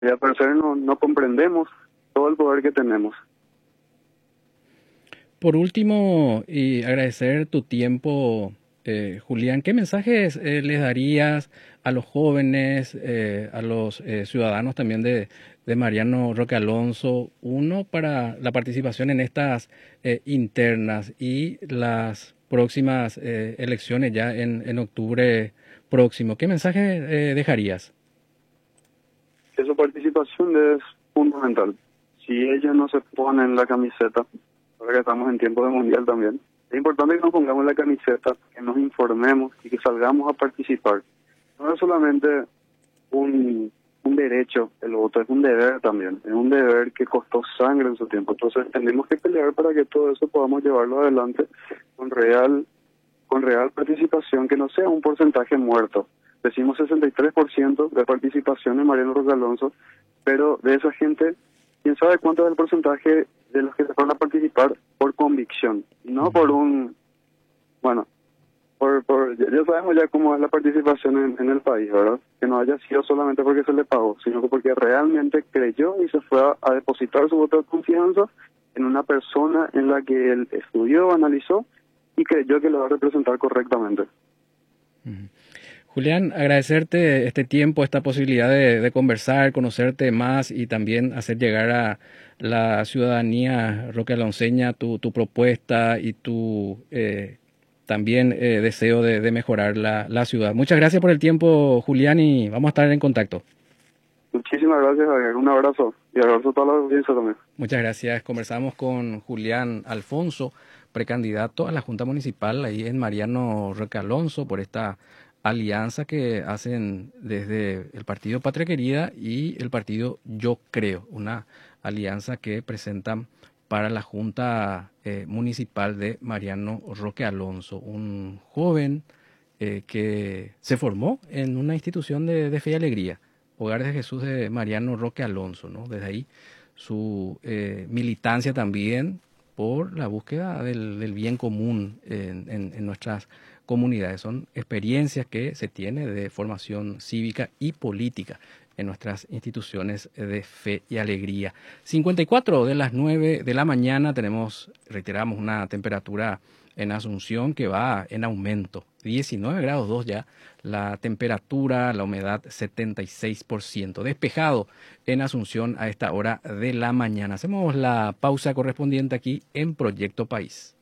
Y al parecer no comprendemos todo el poder que tenemos. Por último, y agradecer tu tiempo, Julián, ¿qué mensajes les darías a los jóvenes, a los ciudadanos también de Mariano Roque Alonso? Uno, para la participación en estas internas y las próximas elecciones ya en octubre próximo. ¿Qué mensaje dejarías? Que su participación es fundamental. Si ellos no se ponen la camiseta, ahora que estamos en tiempo de mundial también, es importante que nos pongamos la camiseta, que nos informemos y que salgamos a participar. No es solamente un derecho el voto, es un deber también, es un deber que costó sangre en su tiempo. Entonces tenemos que pelear para que todo eso podamos llevarlo adelante con real participación, que no sea un porcentaje muerto. Decimos 63% de participación en Mariano Roque Alonso, pero de esa gente, quién sabe cuánto es el porcentaje de los que se van a participar por convicción, y no por bueno, ya sabemos ya cómo es la participación en el país, ¿verdad? Que no haya sido solamente porque se le pagó, sino que porque realmente creyó y se fue a depositar su voto de confianza en una persona en la que él estudió, analizó y creyó que lo va a representar correctamente. Ujú. Julián, agradecerte este tiempo, esta posibilidad de conversar, conocerte más y también hacer llegar a la ciudadanía roquealonceña tu propuesta y tu también deseo de mejorar la ciudad. Muchas gracias por el tiempo, Julián, y vamos a estar en contacto. Muchísimas gracias, Javier. Un abrazo y abrazo a toda la audiencia también. Muchas gracias. Conversamos con Julián Alfonso, precandidato a la Junta Municipal ahí en Mariano Roque Alonso, por esta alianza que hacen desde el partido Patria Querida y el partido Yo Creo, una alianza que presentan para la Junta Municipal de Mariano Roque Alonso, un joven que se formó en una institución de fe y alegría, Hogar de Jesús de Mariano Roque Alonso, ¿no? Desde ahí su militancia también por la búsqueda del bien común en nuestras comunidades. Son experiencias que se tiene de formación cívica y política en nuestras instituciones de fe y alegría. 54 de las 9 de la mañana tenemos, reiteramos, una temperatura en Asunción que va en aumento. 19 grados 2 ya la temperatura, la humedad 76%. Despejado en Asunción a esta hora de la mañana. Hacemos la pausa correspondiente aquí en Proyecto País.